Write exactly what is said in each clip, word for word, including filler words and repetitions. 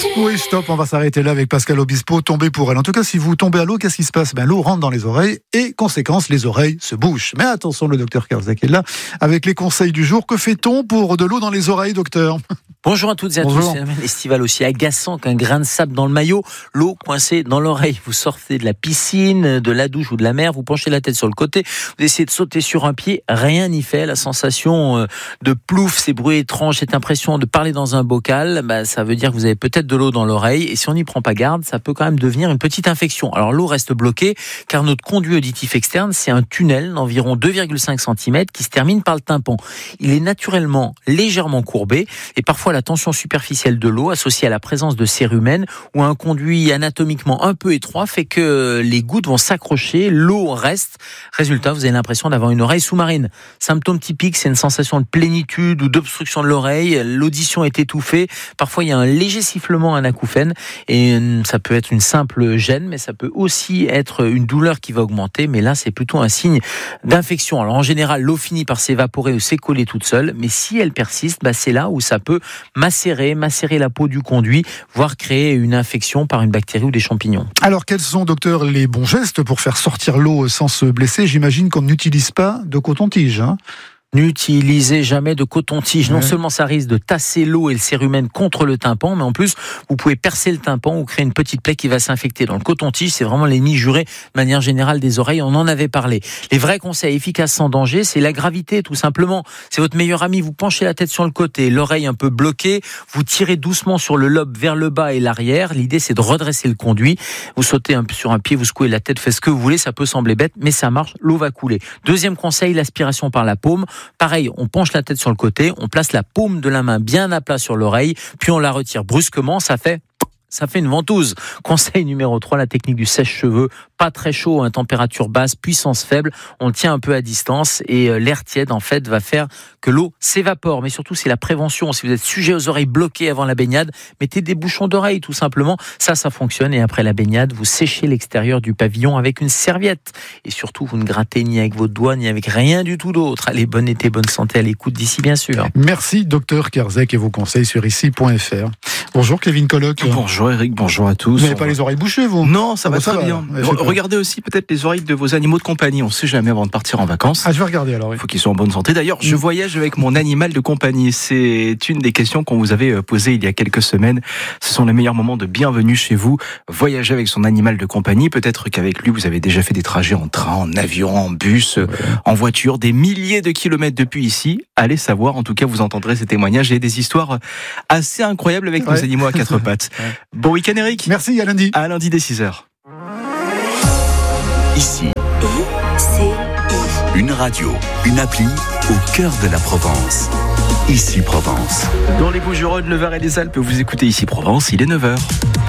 Oui, stop, on va s'arrêter là avec Pascal Obispo, tomber pour elle. En tout cas, si vous tombez à l'eau, qu'est-ce qui se passe? Ben, l'eau rentre dans les oreilles et, conséquence, les oreilles se bouchent. Mais attention, le docteur Kerzak est là avec les conseils du jour. Que fait-on pour de l'eau dans les oreilles, docteur? Bonjour à toutes et à Bonjour. tous. C'est un festival aussi agaçant qu'un grain de sable dans le maillot, l'eau coincée dans l'oreille. Vous sortez de la piscine, de la douche ou de la mer, vous penchez la tête sur le côté, vous essayez de sauter sur un pied, rien n'y fait. La sensation de plouf, ces bruits étranges, cette impression de parler dans un bocal, bah, ça veut dire que vous avez peut-être de l'eau dans l'oreille. Et si on n'y prend pas garde, ça peut quand même devenir une petite infection. Alors l'eau reste bloquée car notre conduit auditif externe, c'est un tunnel d'environ deux virgule cinq centimètres qui se termine par le tympan. Il est naturellement légèrement courbé et parfois la tension superficielle de l'eau associée à la présence de cérumen ou un conduit anatomiquement un peu étroit fait que les gouttes vont s'accrocher, l'eau reste. Résultat, vous avez l'impression d'avoir une oreille sous-marine. Symptôme typique, c'est une sensation de plénitude ou d'obstruction de l'oreille. L'audition est étouffée. Parfois, il y a un léger sifflement, un acouphène. Et ça peut être une simple gêne, mais ça peut aussi être une douleur qui va augmenter. Mais là, c'est plutôt un signe d'infection. Alors, en général, l'eau finit par s'évaporer ou s'écoller toute seule. Mais si elle persiste, bah, c'est là où ça peut macérer, macérer la peau du conduit, voire créer une infection par une bactérie ou des champignons. Alors, quels sont, docteur, les bons gestes pour faire sortir l'eau sans se blesser? J'imagine qu'on n'utilise pas de coton-tige, hein? N'utilisez jamais de coton-tige. Non ouais. seulement ça risque de tasser l'eau et le cérumen contre le tympan, mais en plus, vous pouvez percer le tympan ou créer une petite plaie qui va s'infecter. Dans le coton-tige, c'est vraiment l'ennemi juré de manière générale des oreilles. On en avait parlé. Les vrais conseils efficaces sans danger, c'est la gravité, tout simplement. C'est votre meilleur ami. Vous penchez la tête sur le côté, l'oreille un peu bloquée. Vous tirez doucement sur le lobe vers le bas et l'arrière. L'idée, c'est de redresser le conduit. Vous sautez un peu sur un pied, vous secouez la tête, faites ce que vous voulez. Ça peut sembler bête, mais ça marche. L'eau va couler. Deuxième conseil, l'aspiration par la paume. Pareil, on penche la tête sur le côté, on place la paume de la main bien à plat sur l'oreille, puis on la retire brusquement, ça fait... ça fait une ventouse. Conseil numéro trois, la technique du sèche-cheveux. Pas très chaud, hein, température basse, puissance faible. On le tient un peu à distance et euh, l'air tiède, en fait, va faire que l'eau s'évapore. Mais surtout, c'est la prévention. Si vous êtes sujet aux oreilles bloquées avant la baignade, mettez des bouchons d'oreille, tout simplement. Ça, ça fonctionne. Et après la baignade, vous séchez l'extérieur du pavillon avec une serviette. Et surtout, vous ne grattez ni avec votre doigt, ni avec rien du tout d'autre. Allez, bon été, bonne santé à l'écoute d'ici, bien sûr. Merci, docteur Kerzak, et vos conseils sur ici point f r. Bonjour, Kevin Colloque. Bonjour Eric, bonjour à tous. Vous n'avez pas les oreilles bouchées, vous? Non, ça ah va bah très ça bien. va. Re- Regardez aussi peut-être les oreilles de vos animaux de compagnie. On ne sait jamais avant de partir en vacances. Ah, je vais regarder alors. Il faut qu'ils soient en bonne santé. D'ailleurs, je voyage avec mon animal de compagnie. C'est une des questions qu'on vous avait posées il y a quelques semaines. Ce sont les meilleurs moments de bienvenue chez vous. Voyager avec son animal de compagnie. Peut-être qu'avec lui, vous avez déjà fait des trajets en train, en avion, en bus, ouais. en voiture, des milliers de kilomètres depuis ici. Allez savoir. En tout cas, vous entendrez ces témoignages et des histoires assez incroyables avec ouais. nos animaux à quatre pattes. Ouais. Bon week-end, Eric. Merci, à lundi. À lundi dès six heures. Ici, une radio, une appli au cœur de la Provence. Ici Provence. Dans les Bouches-du-Rhône, le Var et les Alpes, vous écoutez Ici Provence, il est neuf heures.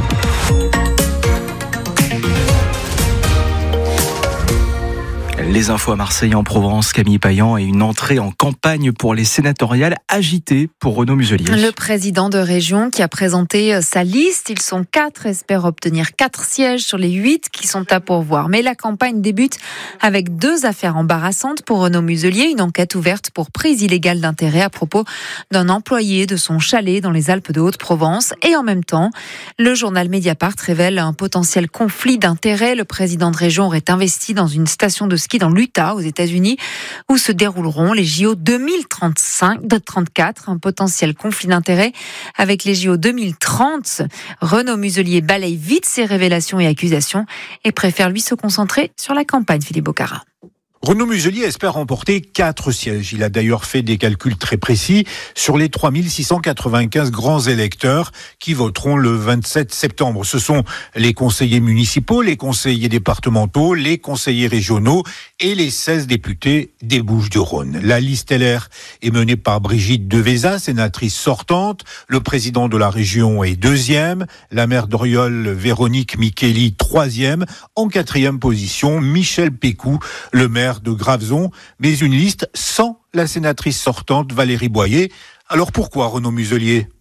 Les infos à Marseille, en Provence, Camille Payan, et une entrée en campagne pour les sénatoriales agitée pour Renaud Muselier. Le président de région qui a présenté sa liste, ils sont quatre, espère obtenir quatre sièges sur les huit qui sont à pourvoir. Mais la campagne débute avec deux affaires embarrassantes pour Renaud Muselier. Une enquête ouverte pour prise illégale d'intérêt à propos d'un employé de son chalet dans les Alpes de Haute-Provence. Et en même temps, le journal Mediapart révèle un potentiel conflit d'intérêts. Le président de région aurait investi dans une station de ski dans l'Utah, aux États-Unis, où se dérouleront les J O deux mille trente-cinq, trente-quatre, un potentiel conflit d'intérêts avec les J O deux mille trente. Renaud Muselier balaye vite ses révélations et accusations et préfère lui se concentrer sur la campagne, Philippe Bocara. Renaud Muselier espère remporter quatre sièges. Il a d'ailleurs fait des calculs très précis sur les trois mille six cent quatre-vingt-quinze grands électeurs qui voteront le vingt-sept septembre. Ce sont les conseillers municipaux, les conseillers départementaux, les conseillers régionaux et les seize députés des Bouches-du-Rhône. La liste L R est menée par Brigitte Devesa, sénatrice sortante. Le président de la région est deuxième. La maire d'Oriol, Véronique Micheli, troisième. En quatrième position, Michel Pécou, le maire de Graveson, mais une liste sans la sénatrice sortante Valérie Boyer. Alors pourquoi Renaud Muselier ?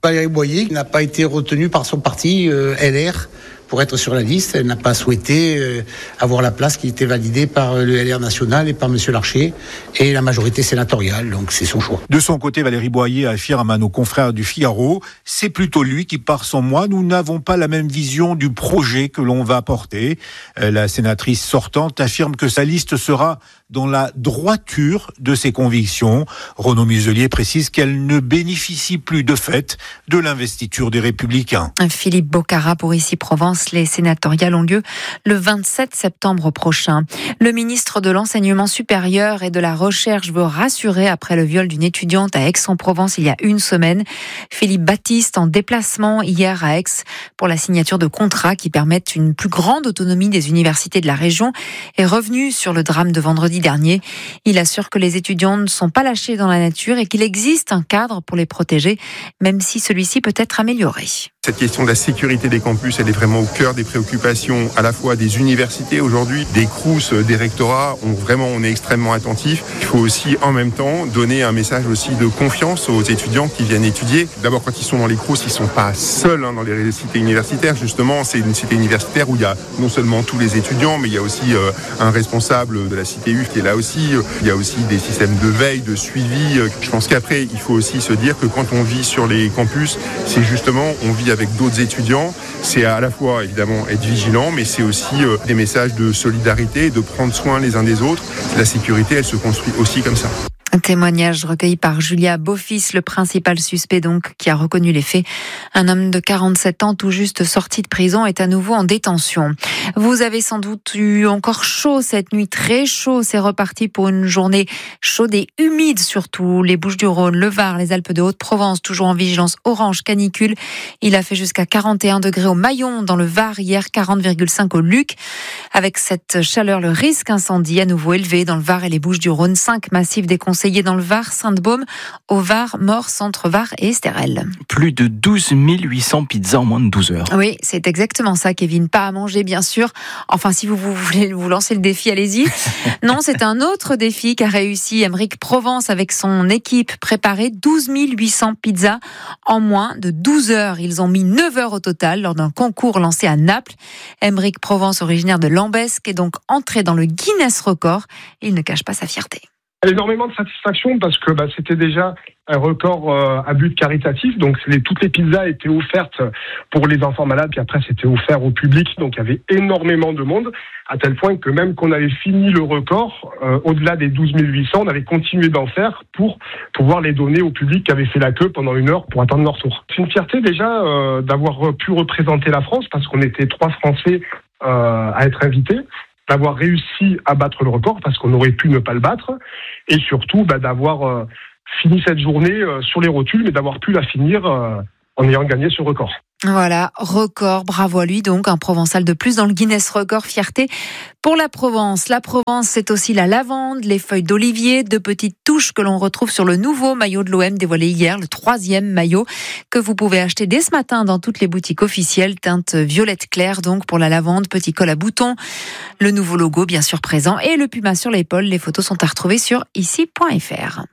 Valérie Boyer n'a pas été retenue par son parti euh, L R pour être sur la liste. Elle n'a pas souhaité euh, avoir la place qui était validée par le L R national et par M. Larcher et la majorité sénatoriale. Donc c'est son choix. De son côté, Valérie Boyer affirme à nos confrères du Figaro, c'est plutôt lui qui part sans moi. Nous n'avons pas la même vision du projet que l'on va porter. La sénatrice sortante affirme que sa liste sera dans la droiture de ses convictions. Renaud Muselier précise qu'elle ne bénéficie plus de fait de l'investiture des Républicains. Philippe Bocara pour Ici Provence. Les sénatoriales ont lieu le vingt-sept septembre prochain. Le ministre de l'Enseignement supérieur et de la Recherche veut rassurer après le viol d'une étudiante à Aix-en-Provence il y a une semaine. Philippe Baptiste en déplacement hier à Aix pour la signature de contrats qui permettent une plus grande autonomie des universités de la région est revenu sur le drame de vendredi dernier. Il assure que les étudiants ne sont pas lâchés dans la nature et qu'il existe un cadre pour les protéger, même si celui-ci peut être amélioré. Cette question de la sécurité des campus, elle est vraiment au cœur des préoccupations à la fois des universités aujourd'hui, des crous, des rectorats. On, vraiment, on est extrêmement attentifs. Il faut aussi, en même temps, donner un message aussi de confiance aux étudiants qui viennent étudier. D'abord, quand ils sont dans les crous, ils ne sont pas seuls hein, dans les cités universitaires. Justement, c'est une cité universitaire où il y a non seulement tous les étudiants, mais il y a aussi euh, un responsable de la cité U qui est là aussi. Il y a aussi des systèmes de veille, de suivi. Je pense qu'après, il faut aussi se dire que quand on vit sur les campus, c'est justement, on vit avec d'autres étudiants. C'est à la fois, évidemment, être vigilant, mais c'est aussi euh, des messages de solidarité, de prendre soin les uns des autres. La sécurité, elle se construit aussi comme ça. Un témoignage recueilli par Julia Beaufils, le principal suspect donc, qui a reconnu les faits. Un homme de quarante-sept ans, tout juste sorti de prison, est à nouveau en détention. Vous avez sans doute eu encore chaud cette nuit, très chaud. C'est reparti pour une journée chaude et humide surtout. Les Bouches-du-Rhône, le Var, les Alpes de Haute-Provence, toujours en vigilance orange canicule. Il a fait jusqu'à quarante et un degrés au Maillon, dans le Var, hier quarante virgule cinq au Luc. Avec cette chaleur, le risque incendie à nouveau élevé dans le Var et les Bouches-du-Rhône. Cinq massifs déconseillés dans le Var, Sainte-Baume, au Var, Morre, Centre-Var et Estérel. Plus de douze mille huit cents pizzas en moins de douze heures. Oui, c'est exactement ça, Kevin. Pas à manger, bien sûr. Enfin, si vous, vous voulez vous lancer le défi, allez-y. Non, c'est un autre défi qu'a réussi Émeric Provence avec son équipe. Préparer douze mille huit cents pizzas en moins de douze heures. Ils ont mis neuf heures au total lors d'un concours lancé à Naples. Émeric Provence, originaire de Lambesc, est donc entré dans le Guinness Record. Il ne cache pas sa fierté. Énormément de satisfaction parce que bah, c'était déjà un record euh, à but caritatif. Donc les, toutes les pizzas étaient offertes pour les enfants malades, puis après c'était offert au public. Donc il y avait énormément de monde, à tel point que même qu'on avait fini le record, euh, au-delà des douze mille huit cents, on avait continué d'en faire pour pouvoir les donner au public qui avait fait la queue pendant une heure pour attendre leur tour. C'est une fierté déjà euh, d'avoir pu représenter la France, parce qu'on était trois Français euh, à être invités, d'avoir réussi à battre le record parce qu'on aurait pu ne pas le battre, et surtout bah, d'avoir euh, fini cette journée euh, sur les rotules, mais d'avoir pu la finir euh, en ayant gagné ce record. Voilà, record, bravo à lui donc, un Provençal de plus dans le Guinness Record, fierté pour la Provence. La Provence, c'est aussi la lavande, les feuilles d'olivier, deux petites touches que l'on retrouve sur le nouveau maillot de l'O M dévoilé hier, le troisième maillot que vous pouvez acheter dès ce matin dans toutes les boutiques officielles, teinte violette claire donc pour la lavande, petit col à boutons, le nouveau logo bien sûr présent et le puma sur l'épaule. Les photos sont à retrouver sur ici point f r.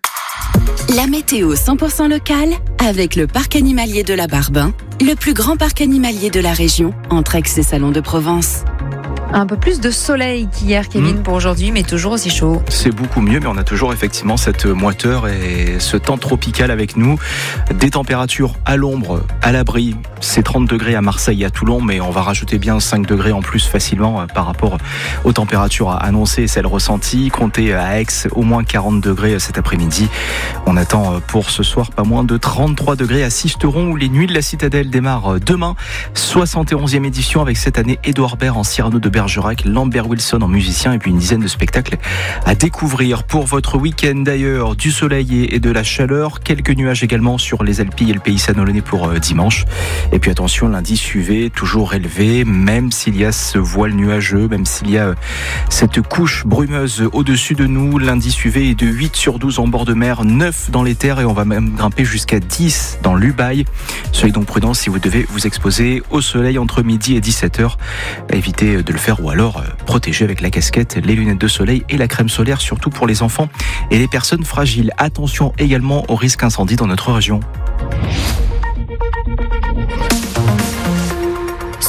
La météo cent pour cent locale avec le parc animalier de la Barbin, le plus grand parc animalier de la région, entre Aix et Salon de Provence. Un peu plus de soleil qu'hier, Kevin, mmh. pour aujourd'hui, mais toujours aussi chaud. C'est beaucoup mieux, mais on a toujours effectivement cette moiteur et ce temps tropical avec nous. Des températures à l'ombre, à l'abri. C'est trente degrés à Marseille et à Toulon, mais on va rajouter bien cinq degrés en plus facilement par rapport aux températures annoncées et celles ressenties. Comptez à Aix au moins quarante degrés cet après-midi. On attend pour ce soir pas moins de trente-trois degrés à Sisteron, où les nuits de la Citadelle démarrent demain. soixante et onzième édition avec cette année Édouard Baird en Cyrano de Bergerac, Lambert Wilson en musicien et puis une dizaine de spectacles à découvrir pour votre week-end. D'ailleurs, du soleil et de la chaleur, quelques nuages également sur les Alpilles et le pays Sanolonnais pour dimanche. Et puis attention, l'indice U V toujours élevé, même s'il y a ce voile nuageux, même s'il y a cette couche brumeuse au-dessus de nous. L'indice U V est de huit sur douze en bord de mer, neuf dans les terres et on va même grimper jusqu'à dix dans l'Ubaye. Soyez donc prudents si vous devez vous exposer au soleil entre midi et dix-sept heures. Évitez de le faire ou alors euh, protéger avec la casquette, les lunettes de soleil et la crème solaire, surtout pour les enfants et les personnes fragiles. Attention également au risque incendie dans notre région.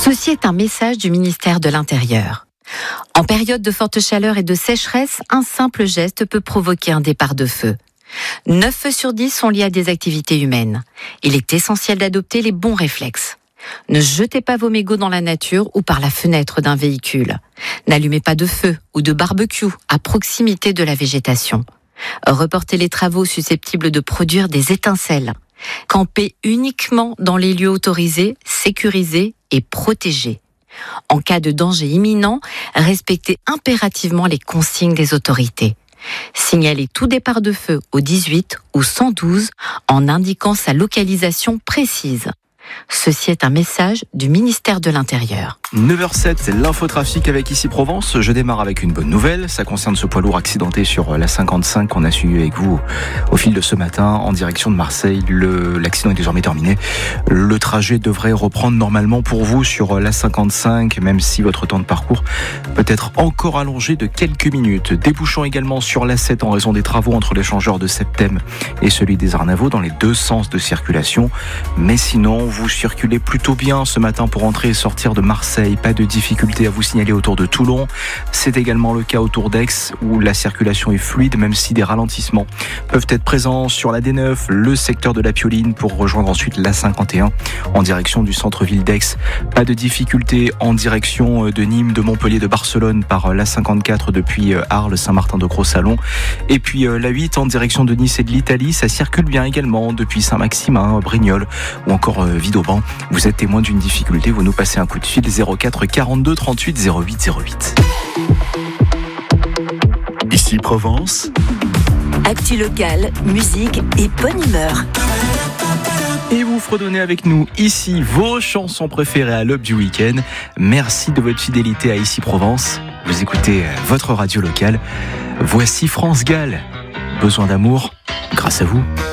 Ceci est un message du ministère de l'Intérieur. En période de forte chaleur et de sécheresse, un simple geste peut provoquer un départ de feu. neuf feux sur dix sont liés à des activités humaines. Il est essentiel d'adopter les bons réflexes. Ne jetez pas vos mégots dans la nature ou par la fenêtre d'un véhicule. N'allumez pas de feu ou de barbecue à proximité de la végétation. Reportez les travaux susceptibles de produire des étincelles. Campez uniquement dans les lieux autorisés, sécurisés et protégés. En cas de danger imminent, respectez impérativement les consignes des autorités. Signalez tout départ de feu au dix-huit ou cent douze en indiquant sa localisation précise. Ceci est un message du ministère de l'Intérieur. neuf heures zéro sept, c'est l'infotrafic avec Ici Provence. Je démarre avec une bonne nouvelle. Ça concerne ce poids lourd accidenté sur la cinquante-cinq qu'on a suivi avec vous au fil de ce matin en direction de Marseille. Le, l'accident est désormais terminé. Le trajet devrait reprendre normalement pour vous sur la cinquante-cinq, même si votre temps de parcours peut être encore allongé de quelques minutes. Débouchant également sur l'A sept en raison des travaux entre l'échangeur de Septem et celui des Arnavaux dans les deux sens de circulation. Mais sinon, vous circulez plutôt bien ce matin pour entrer et sortir de Marseille. Pas de difficulté à vous signaler autour de Toulon. C'est également le cas autour d'Aix où la circulation est fluide, même si des ralentissements peuvent être présents sur la D neuf, le secteur de la Pioline pour rejoindre ensuite la cinquante et un en direction du centre-ville d'Aix. Pas de difficulté en direction de Nîmes, de Montpellier, de Barcelone par la cinquante-quatre depuis Arles, Saint-Martin-de-Gros-Salon. Et puis la huit en direction de Nice et de l'Italie. Ça circule bien également depuis Saint-Maximin, Brignoles ou encore Villeurbanne. Vous êtes témoin d'une difficulté, vous nous passez un coup de fil zéro quatre quarante-deux trente-huit zéro huit zéro huit. Ici Provence. Actu locale, musique et bonne humeur. Et vous fredonnez avec nous ici vos chansons préférées à l'aube du week-end. Merci de votre fidélité à Ici Provence. Vous écoutez votre radio locale. Voici France Gall. Besoin d'amour grâce à vous.